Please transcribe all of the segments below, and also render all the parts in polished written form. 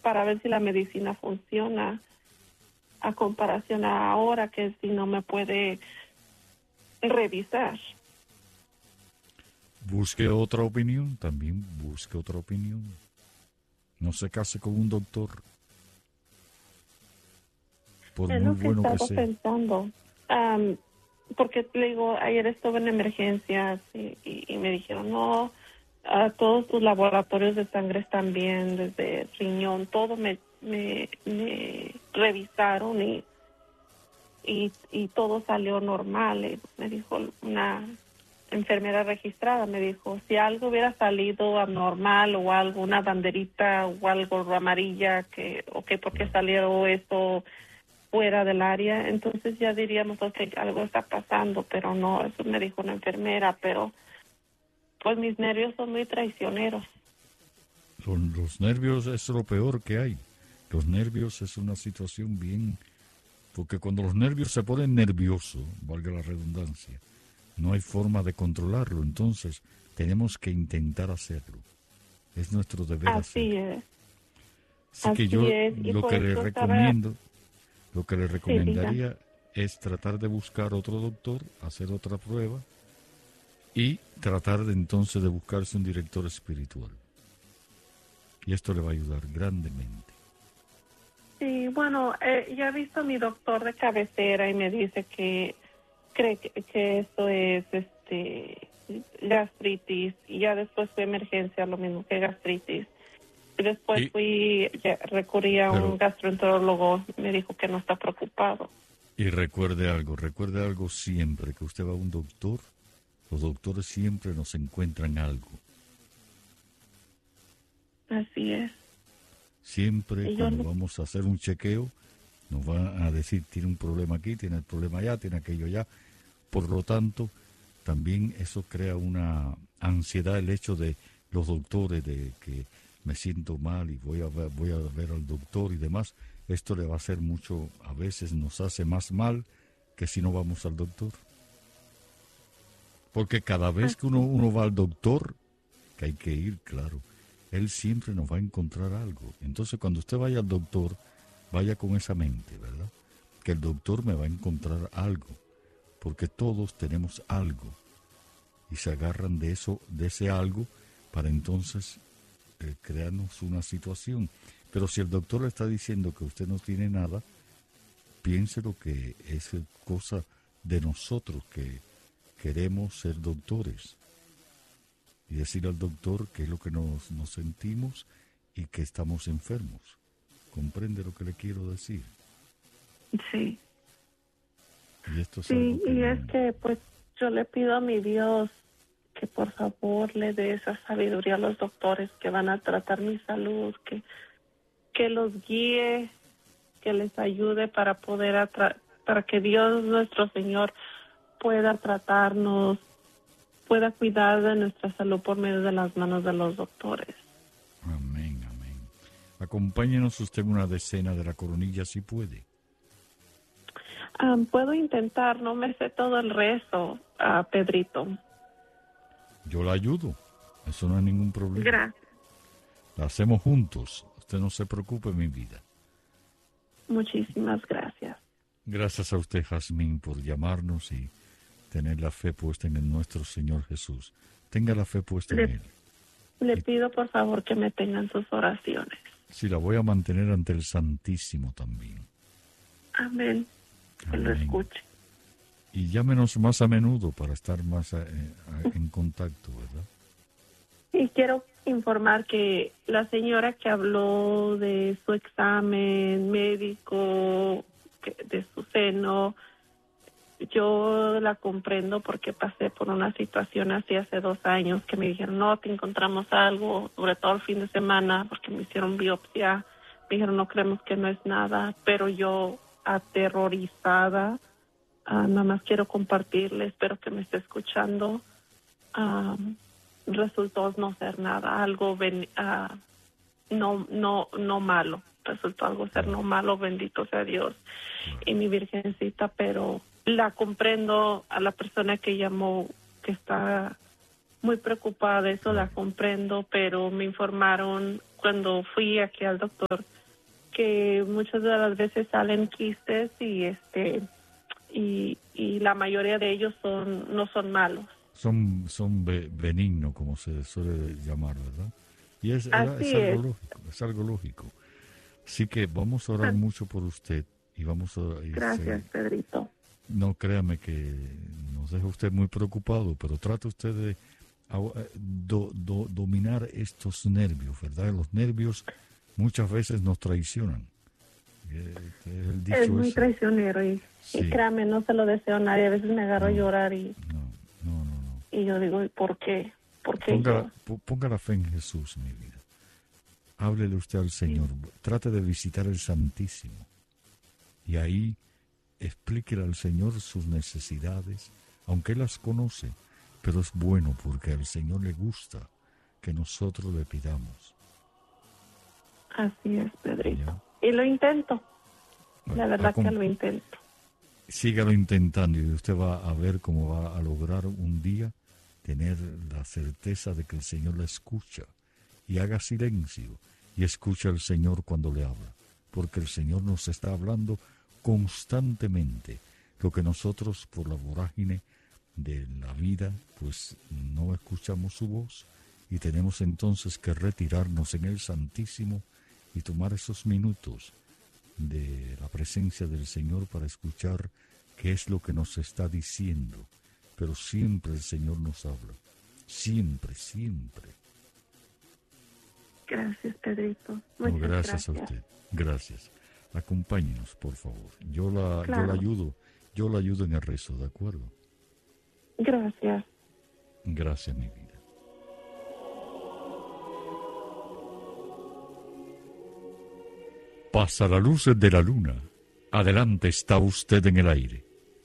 para ver si la medicina funciona a comparación a ahora que si no me puede revisar. Busque otra opinión, también busque otra opinión. No se case con un doctor, por Es muy lo que he bueno que estado sea. pensando. Porque le digo, ayer estuve en emergencias y me dijeron, no, todos tus laboratorios de sangre están bien, desde riñón, todo me revisaron y todo salió normal. Y me dijo una enfermera registrada, me dijo, si algo hubiera salido anormal o algo, una banderita o algo amarilla, ¿por qué salió esto fuera del área? Entonces ya diríamos, ok, algo está pasando, pero no, eso me dijo una enfermera, pero pues mis nervios son muy traicioneros. Los nervios es lo peor que hay. Los nervios es una situación bien... Porque cuando los nervios se ponen nerviosos, valga la redundancia, no hay forma de controlarlo. Entonces, tenemos que intentar hacerlo. Es nuestro deber Así hacerlo. es. Así que Así yo es, y lo por que le eso estaba, sí, diga. recomendaría es tratar de buscar otro doctor, hacer otra prueba y tratar de entonces de buscarse un director espiritual. Y esto le va a ayudar grandemente. Sí, bueno, ya he visto a mi doctor de cabecera y me dice que cree que esto es gastritis, y ya después fue emergencia, lo mismo que gastritis. Y después recurrí a un Pero, gastroenterólogo, me dijo que no está preocupado. y recuerde algo siempre, que usted va a un doctor, los doctores siempre nos encuentran algo. Así es. Siempre Y yo cuando vamos a hacer un chequeo, nos van a decir, tiene un problema aquí, tiene el problema allá, tiene aquello allá. Por lo tanto, también eso crea una ansiedad, el hecho de los doctores, de que me siento mal y voy a ver al doctor y demás. Esto le va a hacer mucho, a veces nos hace más mal que si no vamos al doctor. Porque cada vez que uno va al doctor, que hay que ir, claro, él siempre nos va a encontrar algo. Entonces, cuando usted vaya al doctor, vaya con esa mente, ¿verdad? Que el doctor me va a encontrar algo, porque todos tenemos algo y se agarran de eso, de ese algo, para entonces crearnos una situación. Pero si el doctor le está diciendo que usted no tiene nada, piénselo que es cosa de nosotros que queremos ser doctores y decir al doctor qué es lo que nos sentimos y que estamos enfermos. ¿Comprende lo que le quiero decir? sí. Y esto es Sí, algo que y no... es que pues yo le pido a mi Dios que por favor le dé esa sabiduría a los doctores que van a tratar mi salud, que los guíe, que les ayude para poder para que Dios nuestro Señor pueda tratarnos, pueda cuidar de nuestra salud por medio de las manos de los doctores. Amén, amén. Acompáñenos usted en una decena de la coronilla si puede. Puedo intentar, no me sé todo el rezo, Pedrito. Yo la ayudo, eso no es ningún problema. Gracias. La hacemos juntos, usted no se preocupe, mi vida. Muchísimas gracias. Gracias a usted, Jazmín, por llamarnos y tener la fe puesta en el nuestro Señor Jesús. Tenga la fe puesta en Él. Le pido por favor que me tengan sus oraciones. Sí, la voy a mantener ante el Santísimo también. Amén. Que lo Amén. escuche. Y llámenos más a menudo para estar más en contacto, ¿verdad? Y quiero informar que la señora que habló de su examen médico, de su seno, yo la comprendo porque pasé por una situación así hace 2 años que me dijeron, no, te encontramos algo, sobre todo el fin de semana, porque me hicieron biopsia. Me dijeron, no, creemos que no es nada, pero yo aterrorizada, nada más quiero compartirle, espero que me esté escuchando. Resultó no ser nada, algo no malo, resultó algo ser no malo, bendito sea Dios y mi Virgencita, pero la comprendo a la persona que llamó, que está muy preocupada de eso, la comprendo, pero me informaron cuando fui aquí al doctor, que muchas de las veces salen quistes y la mayoría de ellos no son malos. Son benignos, como se suele llamar, ¿verdad? Y es algo lógico, es algo lógico. Así que vamos a orar mucho por usted y vamos a... Gracias, Pedrito. No, créame que nos deja usted muy preocupado, pero trate usted de dominar estos nervios, ¿verdad? Los nervios muchas veces nos traicionan. El dicho es muy traicionero y créame, no se lo deseo a nadie. A veces me agarro a llorar y... No. Y yo digo, ¿por qué? Ponga la fe en Jesús, mi vida. Háblele usted al Señor. Trate de visitar el Santísimo. Y ahí explíquele al Señor sus necesidades, aunque Él las conoce. Pero es bueno porque al Señor le gusta que nosotros le pidamos. Así es, Pedrito. Y lo intento. La verdad que lo intento. Sígalo intentando y usted va a ver cómo va a lograr un día tener la certeza de que el Señor la escucha. Y haga silencio y escucha al Señor cuando le habla. Porque el Señor nos está hablando constantemente. Lo que nosotros por la vorágine de la vida pues no escuchamos su voz y tenemos entonces que retirarnos en el Santísimo y tomar esos minutos de la presencia del Señor para escuchar qué es lo que nos está diciendo. Pero siempre el Señor nos habla. Siempre. Gracias, Pedrito. Muchas gracias a usted. Gracias. Acompáñenos, por favor. Yo la ayudo en el rezo, ¿de acuerdo? Gracias. Gracias, mi vida. Pasa la luz de la luna. Adelante está usted en el aire.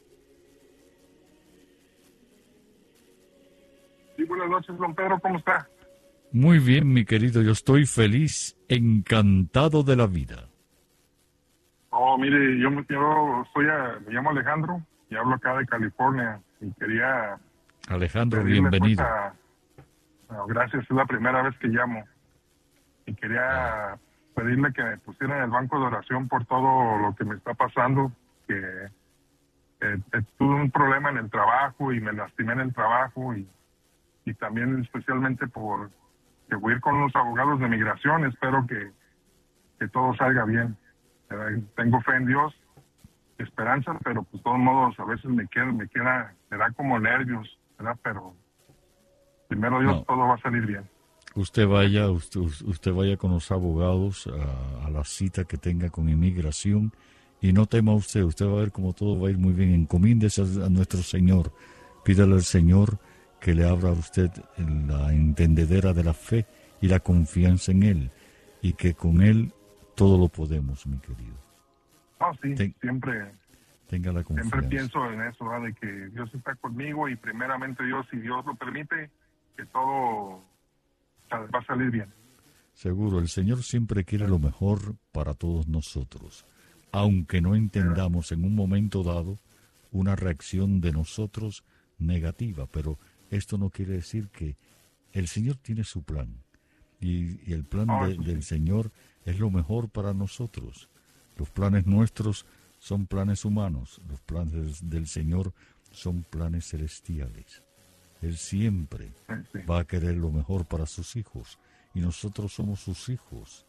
Sí, buenas noches, don Pedro, ¿cómo está? Muy bien, mi querido, yo estoy feliz, encantado de la vida. Oh, mire, yo me llamo Alejandro y hablo acá de California y quería... Alejandro, bienvenido. Gracias, es la primera vez que llamo y quería pedirle que me pusieran en el banco de oración por todo lo que me está pasando, que tuve un problema en el trabajo y me lastimé en el trabajo y también especialmente por que voy a ir con unos abogados de migración. Espero que todo salga bien. Tengo fe en Dios, esperanza, pero pues de todos modos a veces me da como nervios, ¿verdad? Pero primero Dios, todo va a salir bien. Usted vaya con los abogados a la cita que tenga con inmigración y no tema usted va a ver cómo todo va a ir muy bien. Encomiéndese a nuestro Señor, pídale al Señor que le abra a usted la entendedera de la fe y la confianza en Él, y que con Él todo lo podemos, mi querido. Sí, siempre tenga la confianza. Siempre pienso en eso, ¿verdad? De que Dios está conmigo y primeramente Dios, si Dios lo permite, que todo va a salir bien. Seguro, el Señor siempre quiere lo mejor para todos nosotros, aunque no entendamos en un momento dado una reacción de nosotros negativa, pero esto no quiere decir que el Señor tiene su plan y el plan del Señor es lo mejor para nosotros. Los planes nuestros son planes humanos, los planes del Señor son planes celestiales. Él siempre va a querer lo mejor para sus hijos y nosotros somos sus hijos.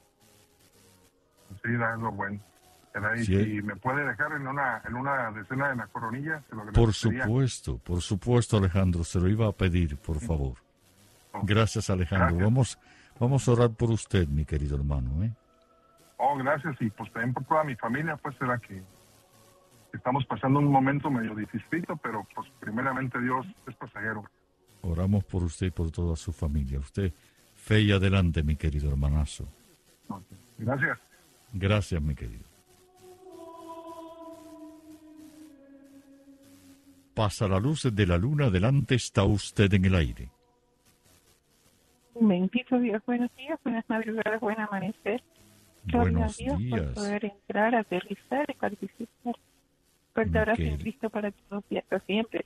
Sí, es lo bueno. Y si me puede dejar en una decena de la coronilla, se lo agradecería. Por supuesto, Alejandro, se lo iba a pedir, por favor. Gracias, Alejandro. Gracias. Vamos a orar por usted, mi querido hermano, ¿eh? Gracias, y pues también por toda mi familia, pues será que estamos pasando un momento medio dificilito, pero pues primeramente Dios es pasajero. Oramos por usted y por toda su familia. Usted, fe y adelante, mi querido hermanazo. Gracias. Gracias, mi querido. Pasa la luz de la luna, adelante está usted en el aire. Bendito Dios, buenos días, buenas madrugadas, buen amanecer. Buenos Dios días. por poder entrar, aterrizar y participar. Fuerte abrazo en Cristo para todos y hasta siempre.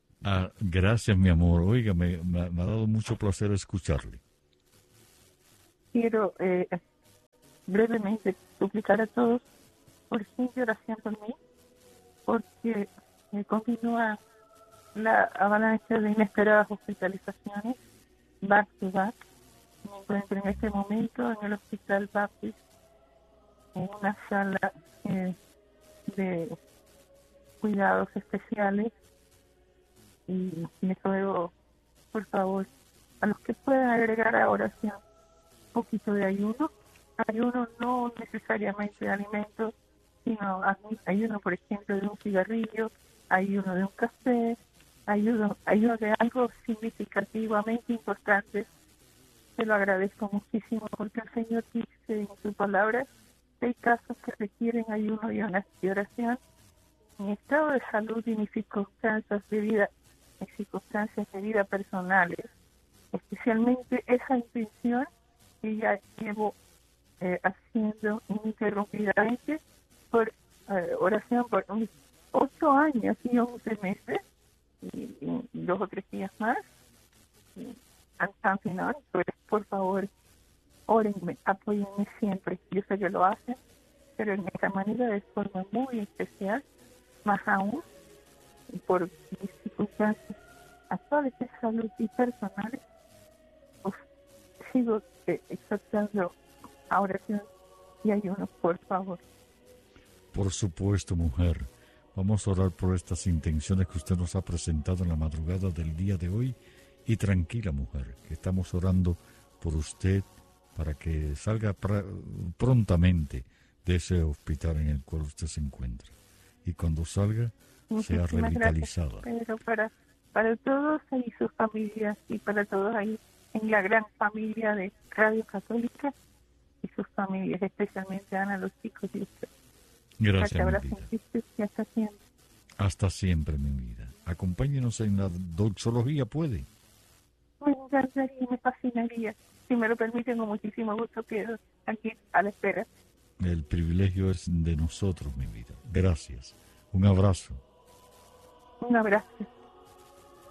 Gracias, mi amor. Oiga, me ha dado mucho placer escucharle. quiero brevemente suplicar a todos por simple oración por mí, porque continúa la avalancha de inesperadas hospitalizaciones back to back. Me encuentro en este momento en el Hospital Baptist, en una sala de cuidados especiales, y les ruego, por favor, a los que puedan agregar a oración un poquito de ayuno no necesariamente de alimentos, sino ayuno, por ejemplo, de un cigarrillo, ayuno de un café, ayuno de algo significativamente importante. Te lo agradezco muchísimo, porque el Señor dice en su palabra que hay casos que requieren ayuno y oración en estado de salud y en circunstancias de vida personales. Especialmente esa intención que ya llevo haciendo ininterrumpidamente por oración por 8 años y 11 meses y 2 o 3 días más. Pues, por favor, órenme, apóyenme siempre. Yo sé que lo hacen, pero en esta manera de forma muy especial, más aún por mis circunstancias actuales de salud y personales, pues sigo exaltando a oración y ayuno, por favor. Por supuesto, mujer. Vamos a orar por estas intenciones que usted nos ha presentado en la madrugada del día de hoy. Y tranquila, mujer, que estamos orando por usted para que salga prontamente de ese hospital en el cual usted se encuentra. Y cuando salga, sea revitalizada. Gracias, Pedro, para todos y sus familias, y para todos ahí en la gran familia de Radio Católica y sus familias, especialmente Ana, los chicos y usted. Gracias, mi vida. Y hasta siempre. Hasta siempre, mi vida. Acompáñenos en la doxología, ¿puede? Me encantaría, me fascinaría. Si me lo permiten, con muchísimo gusto quedo aquí a la espera. El privilegio es de nosotros, mi vida. Gracias. Un abrazo. Un abrazo.